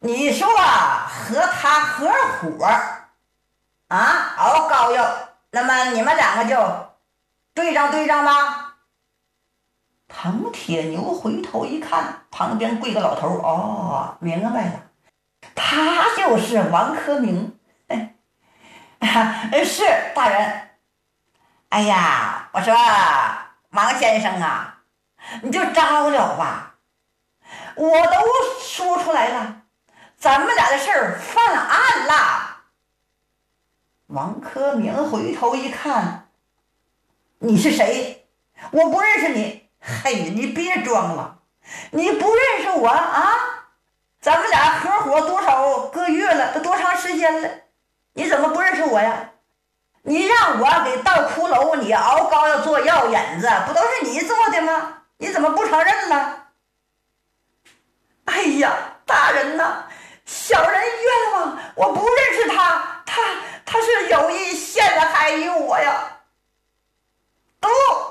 你说和他合伙熬膏药，那么你们两个就对账吧。唐铁牛回头一看，旁边跪个老头，哦，明白了，他就是王科明。是大人。哎呀，我说王先生啊，你就招了吧，我都说出来了，咱们俩的事儿犯案了。王科明回头一看，你是谁？我不认识你。嘿，你别装了，你不认识我啊？咱们俩合伙多少个月了，都多长时间了？你怎么不认识我呀？你让我给倒骷髅，你熬膏药做药引子，不都是你做的吗？你怎么不承认了？哎呀，大人呐，小人冤枉，我不认识他，他是有意陷害于我呀。不，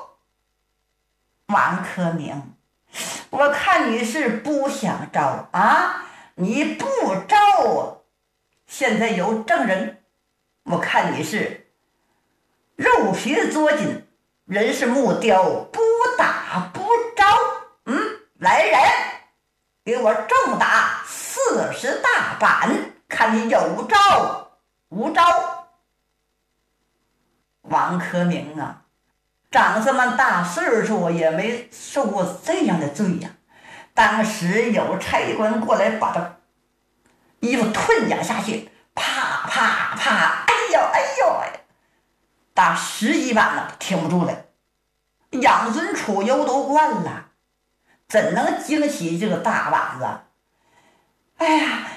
王科明，我看你是不想招啊，你不招，现在有证人，我看你是肉皮作紧，人是木雕，不打不招。来人，给我重打40大板，看你有招无招。王科明啊，长这么大岁数也没受过这样的罪呀。当时有差官过来把他衣服吞咬下去，啪啪啪，哎呦哎呦，打10几板了，挺不住了。养尊处优都惯了，怎能经起这个大板子？哎呀，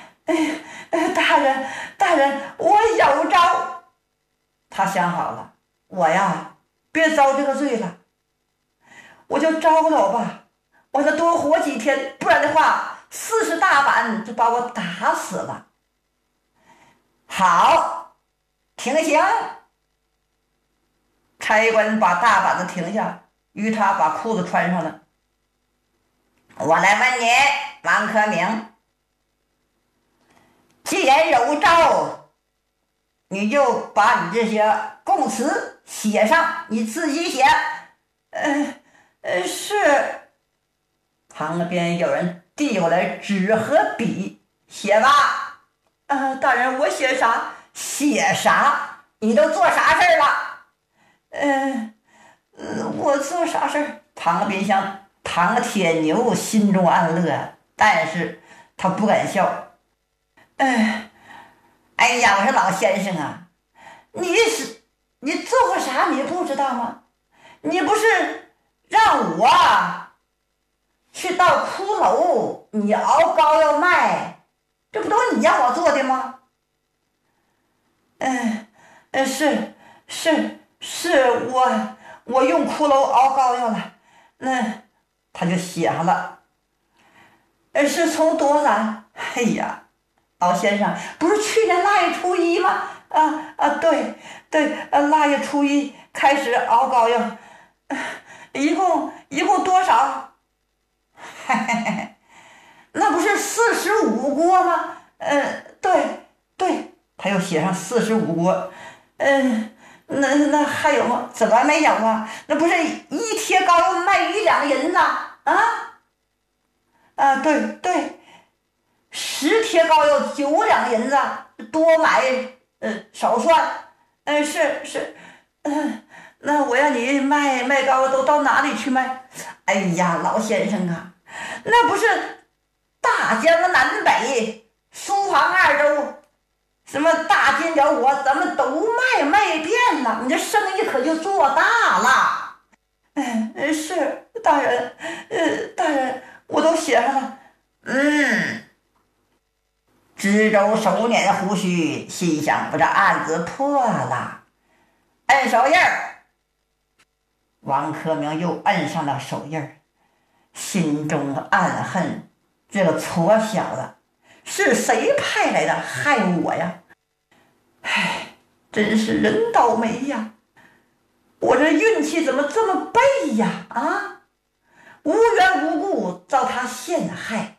大人，我有招。他想好了，我呀，别遭这个罪了，我就招了吧，我就多活几天，不然的话，40大板就把我打死了。好，停刑。差官把大板子停下，于他把裤子穿上了。我来问你，王科明，既然有招，你就把你这些供词写上，你自己写。是。旁边有人递过来纸和笔，写吧。大人，我写啥？写啥？你都做啥事儿了？我做啥事儿？旁边像唐铁牛心中暗乐，但是他不敢笑。哎呀，我说老先生啊，你做过啥你不知道吗？你不是让我去倒骷髅，你熬膏药卖，这不都是你让我做的吗？是我用骷髅熬膏药了。那他就写上了。是从多少？哎呀，老先生，不是去年腊月初一吗？对，腊月初一开始熬膏药。一共多少？那不是45锅吗？对，他又写上45锅。那还有吗？怎么没有啊？那不是一贴膏药卖1两银子对，10贴膏药9两银子，多买少算。是。那我让你卖膏药都到哪里去卖？哎呀，老先生啊，那不是大江南北苏杭2州，什么大金条果咱们都卖遍了，你这生意可就做大了。是大人，我都写上了。知州手捻胡须，心想不这案子破了，摁手印儿。王科明又摁上了手印儿，心中暗恨这个矬小子是谁派来的害我呀？真是人倒霉呀！我这运气怎么这么背呀？无缘无故遭他陷害，